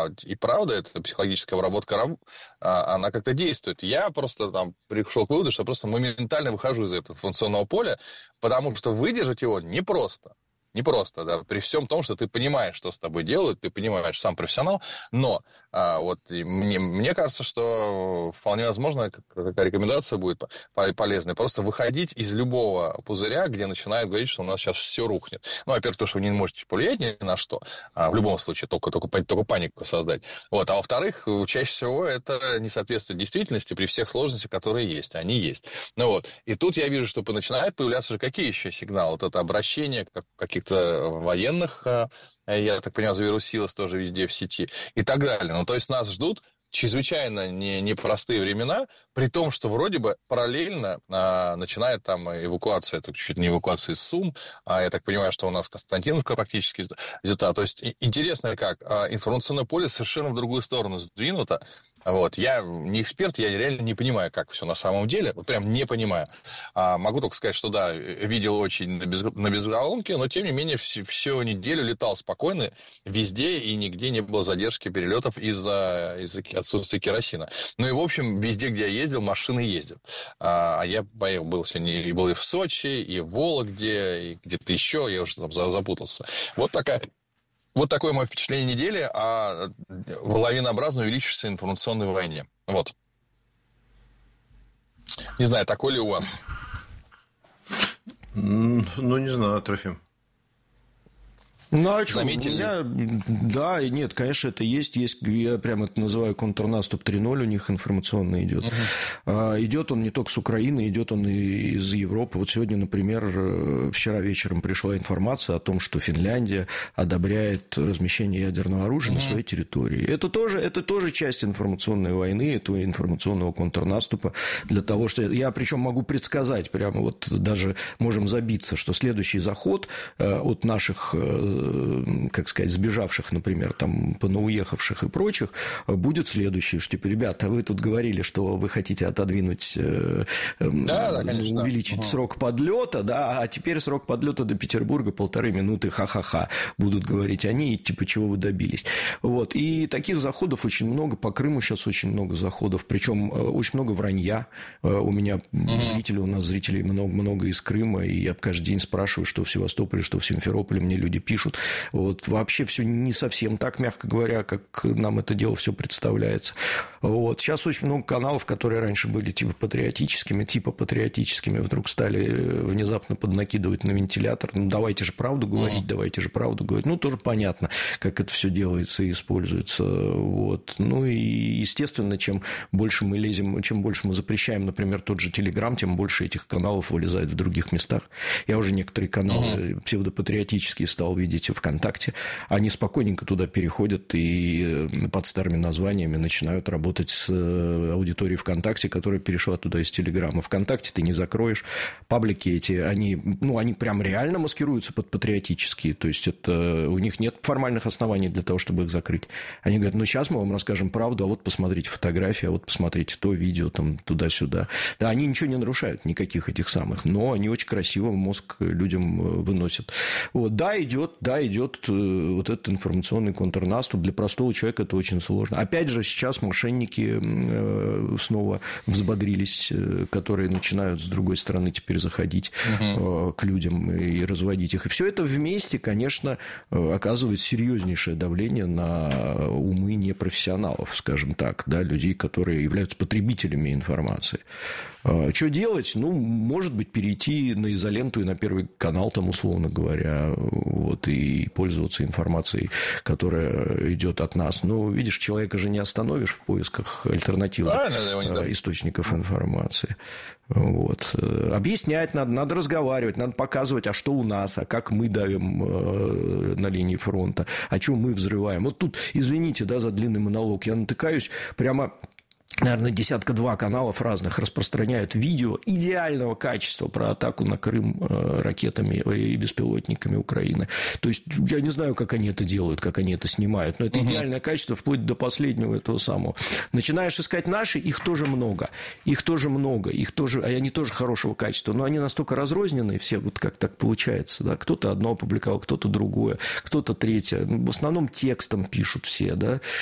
и правда, эта психологическая обработка, она как-то действует. Я просто там пришел к выводу, что просто моментально выхожу из этого информационного поля, потому что выдержать его непросто. Непросто, да, при всем том, что ты понимаешь, что с тобой делают, ты понимаешь, сам профессионал, но мне кажется, что вполне возможно, такая рекомендация будет полезной, просто выходить из любого пузыря, где начинают говорить, что у нас сейчас все рухнет. Ну, во-первых, то, что вы не можете повлиять ни на что, в любом случае, только панику создать. Вот. А во-вторых, чаще всего это не соответствует действительности при всех сложностях, которые есть, они есть. Ну вот, и тут я вижу, что начинают появляться же какие еще сигналы, вот это обращение к каких-то военных, я так понимаю, завирусилось тоже везде в сети и так далее. Ну, то есть нас ждут чрезвычайно непростые времена, при том, что вроде бы параллельно начинает там эвакуация, это чуть не эвакуация из Сум, я так понимаю, что у нас Константиновка практически взята. То есть интересно, как информационное поле совершенно в другую сторону сдвинуто. Вот. Я не эксперт, я реально не понимаю, как все на самом деле. Вот прям не понимаю. Могу только сказать, что да, видел очень на безголовке, но тем не менее всю неделю летал спокойно везде, и нигде не было задержки перелетов из-за отсутствия керосина. Ну и, в общем, везде, где я ездил, машины ездят. А я был сегодня и был и в Сочи, и в Вологде, и где-то еще, я уже там запутался. Вот такое мое впечатление недели о лавинообразно увеличившейся информационной войне. Вот. Не знаю, такой ли у вас? Ну, не знаю, Трофим. Ну, а что, заметили? У меня, да, и нет, конечно, это есть, я прямо это называю контрнаступ 3.0 у них информационно идет. Идет он не только с Украины, идет он и из Европы. Вот сегодня, например, вчера вечером пришла информация о том, что Финляндия одобряет размещение ядерного оружия на своей территории. Это тоже часть информационной войны, этого информационного контрнаступа для того, что я причем могу предсказать, прямо вот даже можем забиться, что следующий заход от наших, как сказать, сбежавших, например, там, понауехавших и прочих, будет следующий, что, типа, ребята, вы тут говорили, что вы хотите отодвинуть, конечно, увеличить срок подлета, да, а теперь срок подлета до Петербурга 1,5 минуты, ха-ха-ха, будут говорить они, типа, чего вы добились. Вот, и таких заходов очень много, по Крыму сейчас очень много заходов, причем очень много вранья. У меня у нас зрителей много из Крыма, и я каждый день спрашиваю, что в Севастополе, что в Симферополе, мне люди пишут. Вот, вообще все не совсем так, мягко говоря, как нам это дело все представляется. Вот. Сейчас очень много каналов, которые раньше были типа патриотическими, вдруг стали внезапно поднакидывать на вентилятор. Ну, давайте же правду говорить, давайте же правду говорить. Ну, тоже понятно, как это все делается и используется. Вот. Ну, и, естественно, чем больше мы лезем, чем больше мы запрещаем, например, тот же Телеграм, тем больше этих каналов вылезает в других местах. Я уже некоторые каналы псевдопатриотические стал видеть в ВКонтакте. Они спокойненько туда переходят и под старыми названиями начинают работать с аудиторией ВКонтакте, которая перешла туда из Телеграма. ВКонтакте ты не закроешь. Паблики эти, они прям реально маскируются под патриотические. То есть, это, у них нет формальных оснований для того, чтобы их закрыть. Они говорят, ну, сейчас мы вам расскажем правду, а вот посмотрите фотографии, а вот посмотрите то видео, там, туда-сюда. Да, они ничего не нарушают, никаких этих самых, но они очень красиво мозг людям выносят. Вот, да, идет вот этот информационный контрнаступ. Для простого человека это очень сложно. Опять же, сейчас мошенники снова взбодрились, которые начинают с другой стороны теперь заходить к людям и разводить их. И все это вместе, конечно, оказывает серьезнейшее давление на умы непрофессионалов, скажем так, да, людей, которые являются потребителями информации. Что делать? Ну, может быть, перейти на изоленту и на Первый канал, там, условно говоря, вот, и пользоваться информацией, которая идет от нас. Но, видишь, человека же не остановишь в поисках альтернативных источников информации. Вот. Объяснять надо разговаривать, надо показывать, а что у нас, а как мы давим на линии фронта, а что мы взрываем. Вот тут, извините, да, за длинный монолог, я натыкаюсь прямо... Наверное, 10-2 каналов разных распространяют видео идеального качества про атаку на Крым ракетами и беспилотниками Украины. То есть, я не знаю, как они это делают, как они это снимают, но это идеальное качество вплоть до последнего этого самого. Начинаешь искать наши, их тоже много, и они тоже хорошего качества, но они настолько разрозненные все, вот как так получается, да, кто-то одно опубликовал, кто-то другое, кто-то третье, в основном текстом пишут все, да,